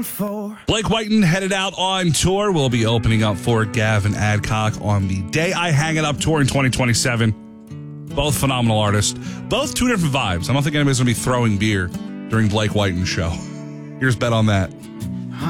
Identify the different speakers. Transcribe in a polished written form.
Speaker 1: Blake Whiten headed out on tour. We'll be opening up for Gavin Adcock on the Day I Hang It Up tour in 2027. Both phenomenal artists. Both two different vibes. I don't think anybody's going to be throwing beer during Blake Whiten's show. Here's bet on that.